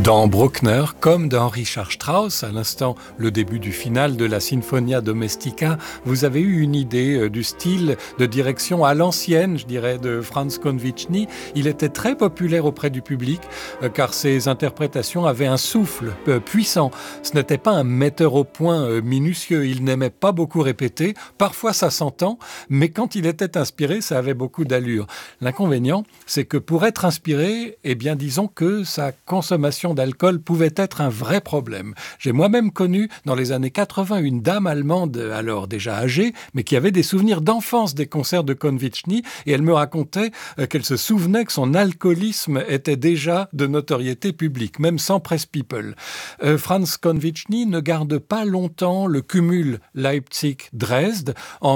Dans Bruckner, comme dans Richard Strauss, à l'instant le début du final de la Sinfonia Domestica, vous avez eu une idée du style de direction à l'ancienne, je dirais, de Franz Konvichny. Il était très populaire auprès du public car ses interprétations avaient un souffle puissant. Ce n'était pas un metteur au point minutieux, il n'aimait pas beaucoup répéter. Parfois ça s'entend, mais quand il était inspiré, ça avait beaucoup d'allure. L'inconvénient, c'est que pour être inspiré, eh bien disons que sa consommation d'alcool pouvait être un vrai problème. J'ai moi-même connu dans les années 80 une dame allemande, alors déjà âgée, mais qui avait des souvenirs d'enfance des concerts de Konvichny, et elle me racontait qu'elle se souvenait que son alcoolisme était déjà de notoriété publique, même sans Press People. Franz Konvichny ne garde pas longtemps le cumul Leipzig-Dresde. En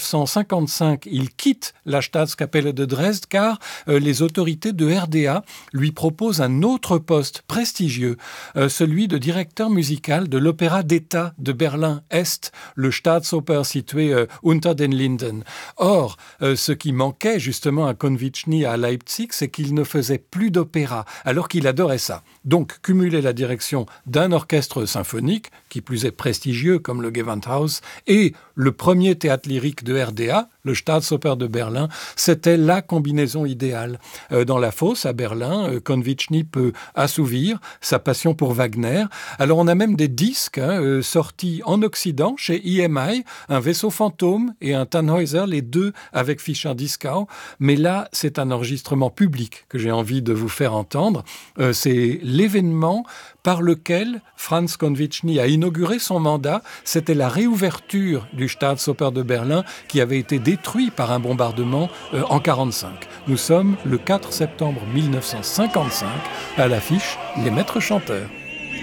1955, il quitte la Staatskapelle de Dresde car les autorités de RDA lui proposent un autre poste prestigieux, celui de directeur musical de l'Opéra d'État de Berlin-Est, le Staatsoper situé unter den Linden. Or, ce qui manquait justement à Konvichny à Leipzig, c'est qu'il ne faisait plus d'opéra, alors qu'il adorait ça. Donc, cumuler la direction d'un orchestre symphonique, qui plus est prestigieux comme le Gewandhaus, et le premier théâtre lyrique de RDA, le Staatsoper de Berlin, c'était la combinaison idéale. Dans la fosse à Berlin, Konvichny peut assouvir sa passion pour Wagner. Alors on a même des disques sortis en Occident chez EMI, un vaisseau fantôme et un Tannhäuser, les deux avec Fischer-Dieskau. Mais là, c'est un enregistrement public que j'ai envie de vous faire entendre. C'est l'événement par lequel Franz Konvichny a inauguré son mandat. C'était la réouverture du Staatsoper de Berlin qui avait été détruit par un bombardement en 1945. Nous sommes le 4 septembre 1955, à l'affiche Les Maîtres Chanteurs.